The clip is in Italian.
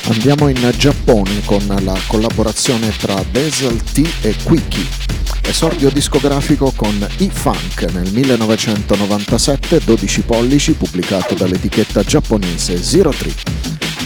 Andiamo in Giappone con la collaborazione tra Diesel T e Quickie. Esordio discografico con E-Funk nel 1997, 12 pollici, pubblicato dall'etichetta giapponese Zero Trip.